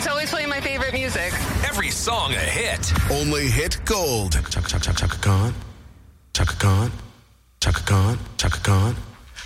It's always playing my favorite music. Every song a hit. Only hit gold. Chaka Khan. Chaka Khan. Chaka Khan. Chaka Khan.